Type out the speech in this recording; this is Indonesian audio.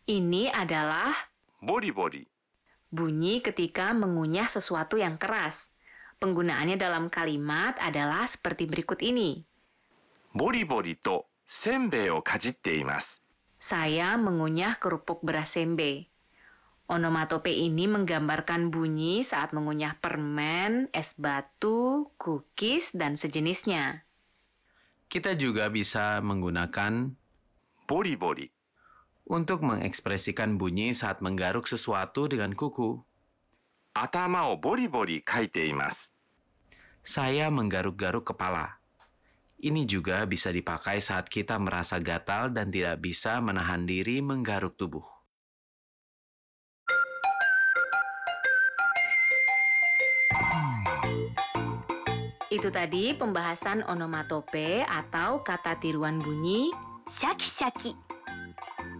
Ini adalah ボリボリ、 bunyi ketika mengunyah sesuatu yang keras. Penggunaannya dalam kalimat adalah seperti berikut ini. ボリボリとせんべいをかじっています。 Saya mengunyah kerupuk beras sembe. Onomatope ini menggambarkan bunyi saat mengunyah permen, es batu, cookies, dan sejenisnya. Kita juga bisa menggunakan ボリボリ、 untuk mengekspresikan bunyi saat menggaruk sesuatu dengan kuku. 頭をボリボリかいています。 Saya menggaruk-garuk kepala. Ini juga bisa dipakai saat kita merasa gatal dan tidak bisa menahan diri menggaruk tubuh. Itu tadi pembahasan onomatope atau kata tiruan bunyi シャキシャキ